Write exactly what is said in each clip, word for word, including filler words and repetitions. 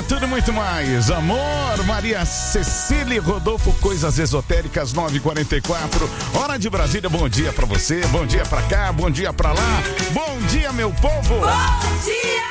tudo e muito mais. Amor, Maria Cecília Rodolfo, coisas esotéricas, nove e quarenta e quatro. Hora de Brasília, bom dia pra você, bom dia pra cá, bom dia pra lá. Bom dia, meu povo. Bom dia!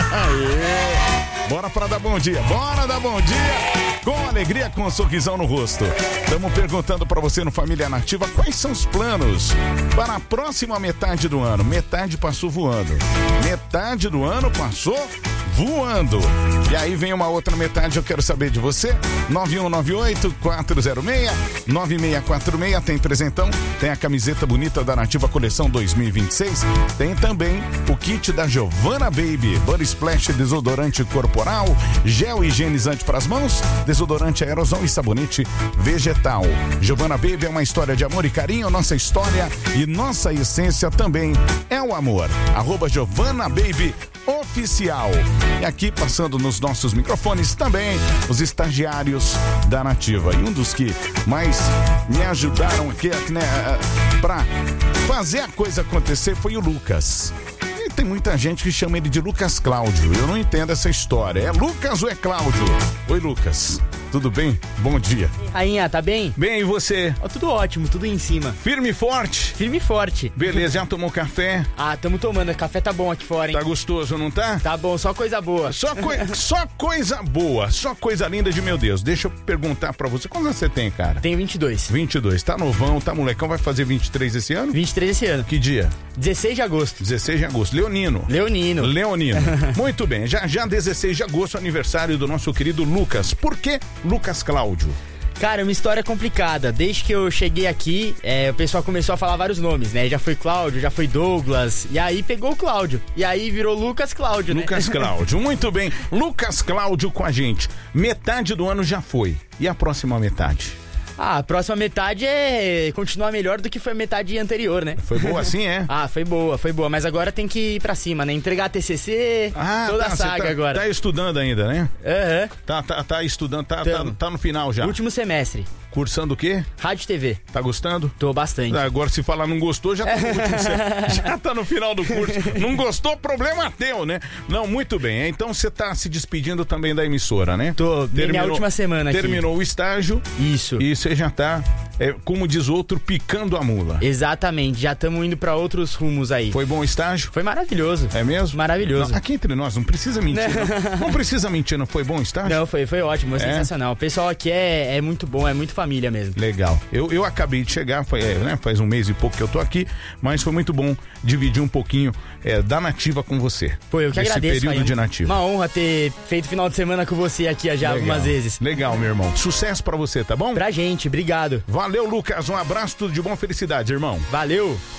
Aê. Bora pra dar bom dia, bora dar bom dia. Com alegria, com um sorrisão no rosto. Estamos perguntando pra você no Família Nativa quais são os planos para a próxima metade do ano. Metade passou voando. Metade do ano passou voando. E aí vem uma outra metade, eu quero saber de você. nove um nove oito, quatro zero seis, nove seis quatro seis. Tem presentão, tem a camiseta bonita da Nativa Coleção dois mil e vinte e seis. Tem também o kit da Giovanna Baby, Body Splash, desodorante corporal, gel higienizante para as mãos, desodorante aerosol e sabonete vegetal. Giovanna Baby é uma história de amor e carinho. Nossa história e nossa essência também é o amor. Arroba Giovanna Baby Oficial. E aqui passando nos nossos microfones também os estagiários da Nativa. E um dos que mais me ajudaram aqui, né, pra fazer a coisa acontecer foi o Lucas. E tem muita gente que chama ele de Lucas Cláudio. Eu não entendo essa história. É Lucas ou é Cláudio? Oi, Lucas. Tudo bem? Bom dia. Rainha, tá bem? Bem, e você? Oh, tudo ótimo, tudo em cima. Firme e forte? Firme e forte. Beleza, já tomou café? Ah, tamo tomando. Café tá bom aqui fora, hein? Tá gostoso, não tá? Tá bom, só coisa boa. Só, coi- só coisa boa, só coisa linda de meu Deus. Deixa eu perguntar pra você, quantos você tem, cara? Tenho vinte e dois. vinte e dois, tá novão, tá molecão, vai fazer vinte e três esse ano? vinte e três esse ano. Que dia? dezesseis de agosto. dezesseis de agosto, Leonino. Leonino. Leonino. Muito bem, já já dezesseis de agosto, aniversário do nosso querido Lucas. Por que Lucas Cláudio? Cara, uma história complicada. Desde que eu cheguei aqui, é, o pessoal começou a falar vários nomes, né? Já foi Cláudio, já foi Douglas, e aí pegou o Cláudio. E aí virou Lucas Cláudio, né? Lucas Cláudio, muito bem. Lucas Cláudio com a gente. Metade do ano já foi. E a próxima metade? Ah, a próxima metade é continuar melhor do que foi a metade anterior, né? Foi boa assim, é? Ah, foi boa, foi boa. Mas agora tem que ir pra cima, né? Entregar a T C C, Ah, toda tá, a saga tá, agora. Tá estudando ainda, né? Aham. Tá, tá, tá estudando, tá, tá, Tamo. tá no final já. Último semestre. Cursando o quê? Rádio e T V. Tá gostando? Tô bastante. Agora, se falar não gostou, já tá no último semestre. Já tá no final do curso. Não gostou, problema teu, né? Não, muito bem. Então você tá se despedindo também da emissora, né? Tô, minha última semana aqui. Terminou o estágio. Isso. E você já tá, é, como diz outro, picando a mula. Exatamente, já estamos indo pra outros rumos aí. Foi bom o estágio? Foi maravilhoso. É mesmo? Maravilhoso. Não, aqui entre nós, não precisa mentir. Não, não precisa mentir, não foi bom o estágio? Não, foi, foi ótimo, É? sensacional. O pessoal aqui é, é muito bom, é muito família mesmo. Legal. Eu, eu acabei de chegar, foi, é, né, faz um mês e pouco que eu tô aqui, mas foi muito bom dividir um pouquinho é, da Nativa com você. Pô, eu que Esse agradeço. período Pai. de Nativa. Uma honra ter feito final de semana com você aqui já Legal. algumas vezes. Legal, meu irmão. Sucesso pra você, tá bom? Pra gente, obrigado. Valeu, Lucas. Um abraço, tudo de bom, felicidade, irmão. Valeu.